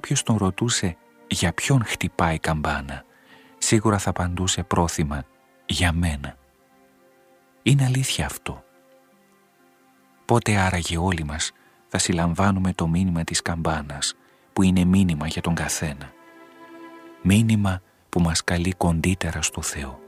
κάποιος τον ρωτούσε για ποιον χτυπάει η καμπάνα, σίγουρα θα απαντούσε πρόθυμα «για μένα». Είναι αλήθεια αυτό. Πότε άραγε όλοι μας θα συλλαμβάνουμε το μήνυμα της καμπάνας, που είναι μήνυμα για τον καθένα. Μήνυμα που μας καλεί κοντύτερα στο Θεό.